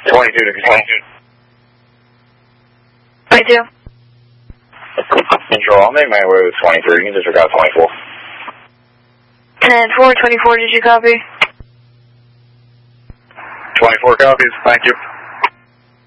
22 to control. 22. Control, I'll make my way with 23. You can disregard 24. 10-4, 24, did you copy? 24 copies, thank you.